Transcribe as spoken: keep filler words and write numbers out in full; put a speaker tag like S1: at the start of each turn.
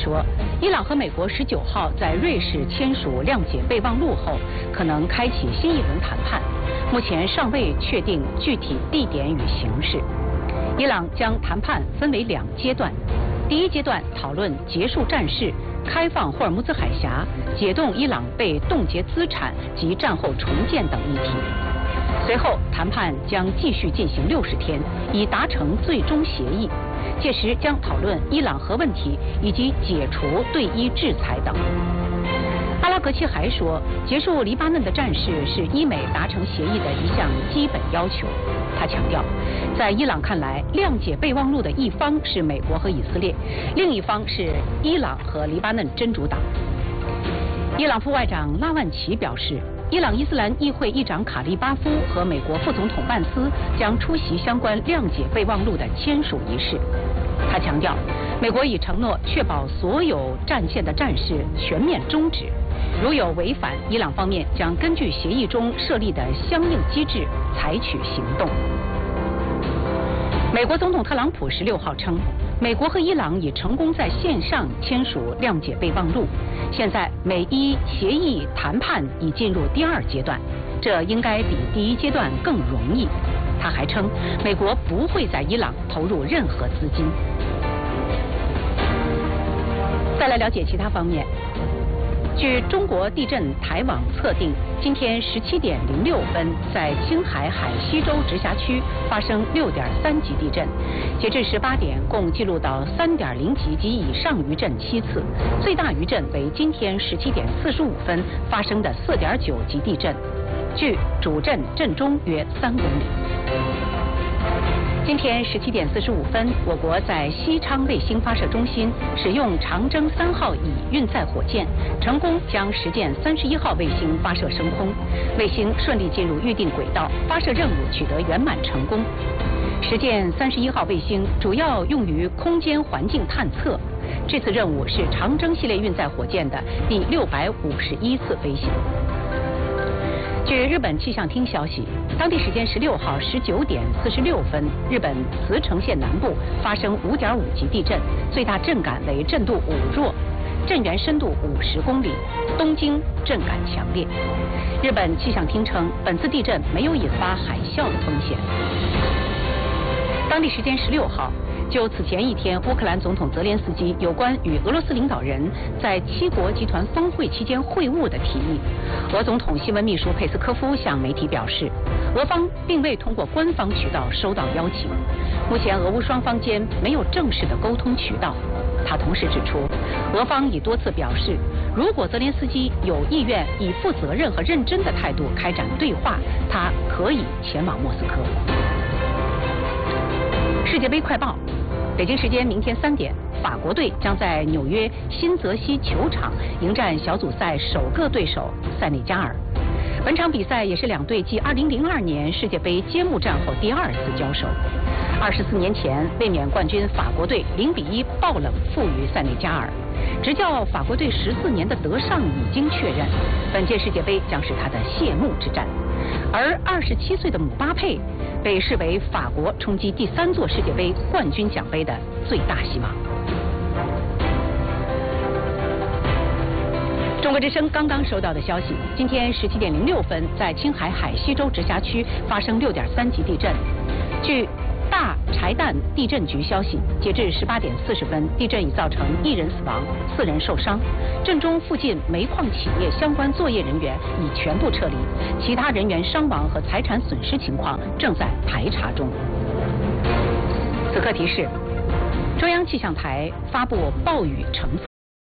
S1: 说，伊朗和美国十九号在瑞士签署谅解备忘录后，可能开启新一轮谈判，目前尚未确定具体地点与形式。伊朗将谈判分为两阶段，第一阶段讨论结束战事、开放霍尔木兹海峡、解冻伊朗被冻结资产及战后重建等议题。随后，谈判将继续进行六十天，以达成最终协议。届时将讨论伊朗核问题以及解除对伊制裁等。阿拉格齐还说，结束黎巴嫩的战事是伊美达成协议的一项基本要求。他强调，在伊朗看来，谅解备忘录的一方是美国和以色列，另一方是伊朗和黎巴嫩真主党。伊朗副外长拉万齐表示，伊朗伊斯兰议会议长卡利巴夫和美国副总统万斯将出席相关谅解备忘录的签署仪式。他强调，美国已承诺确保所有战线的战事全面终止，如有违反，伊朗方面将根据协议中设立的相应机制采取行动。美国总统特朗普十六号称，美国和伊朗已成功在线上签署谅解备忘录，现在美伊协议谈判已进入第二阶段，这应该比第一阶段更容易。他还称，美国不会在伊朗投入任何资金。再来了解其他方面。据中国地震台网测定，今天十七点零六分，在青海海西州直辖区发生六点三级地震。截至十八点，共记录到三点零级及以上余震七次，最大余震为今天十七点四十五分发生的四点九级地震，距主震震中约三公里。今天十七点四十五分，我国在西昌卫星发射中心使用长征三号乙运载火箭，成功将实践三十一号卫星发射升空，卫星顺利进入预定轨道，发射任务取得圆满成功。实践三十一号卫星主要用于空间环境探测，这次任务是长征系列运载火箭的第六百五十一次飞行。据日本气象厅消息，当地时间十六号十九点四十六分，日本茨城县南部发生五点五级地震，最大震感为震度五弱，震源深度五十公里，东京震感强烈。日本气象厅称，本次地震没有引发海啸的风险。当地时间十六号，就此前一天乌克兰总统泽连斯基有关与俄罗斯领导人在七国集团峰会期间会晤的提议，俄总统新闻秘书佩斯科夫向媒体表示，俄方并未通过官方渠道收到邀请，目前俄乌双方间没有正式的沟通渠道。他同时指出，俄方已多次表示，如果泽连斯基有意愿以负责任和认真的态度开展对话，他可以前往莫斯科。世界杯快报，北京时间明天三点，法国队将在纽约新泽西球场迎战小组赛首个对手塞内加尔。本场比赛也是两队继二零零二年世界杯揭幕战后第二次交手。二十四年前，卫冕冠军法国队零比一爆冷负于塞内加尔。执教法国队十四年的德尚已经确认，本届世界杯将是他的谢幕之战。而二十七岁的姆巴佩被视为法国冲击第三座世界杯冠军奖杯的最大希望。中国之声刚刚收到的消息，今天十七点零六分，在青海海西州直辖区发生六点三级地震。据大柴旦地震局消息，截至十八点四十分，地震已造成一人死亡，四人受伤。震中附近煤矿企业相关作业人员已全部撤离，其他人员伤亡和财产损失情况正在排查中。此刻提示：中央气象台发布暴雨橙